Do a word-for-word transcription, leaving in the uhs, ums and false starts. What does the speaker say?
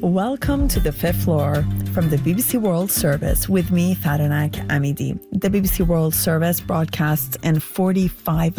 Welcome to the fifth floor from the B B C World Service with me, Fadanak Amidi. The B B C World Service broadcasts in forty-five